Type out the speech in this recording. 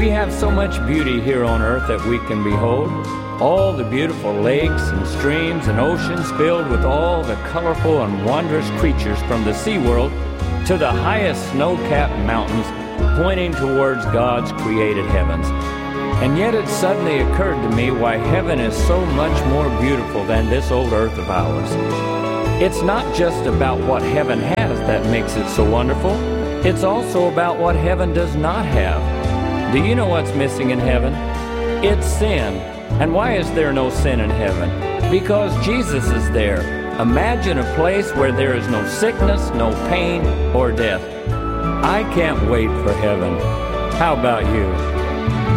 We have so much beauty here on earth that we can behold. All the beautiful lakes and streams and oceans filled with all the colorful and wondrous creatures from the sea world to the highest snow-capped mountains pointing towards God's created heavens. And yet it suddenly occurred to me why heaven is so much more beautiful than this old earth of ours. It's not just about what heaven has that makes it so wonderful. It's also about what heaven does not have. Do you know what's missing in heaven? It's sin. And why is there no sin in heaven? Because Jesus is there. Imagine a place where there is no sickness, no pain, or death. I can't wait for heaven. How about you?